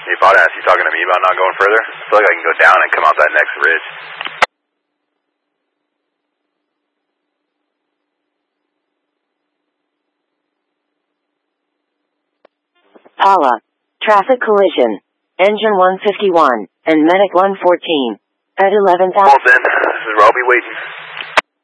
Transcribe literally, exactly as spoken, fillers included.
You thought ass, you talking to me about not going further? I feel like I can go down and come out that next ridge. Pala. Traffic collision. Engine one fifty-one and Medic one fourteen. At eleven thousand. Well then, this is where I'll be waiting.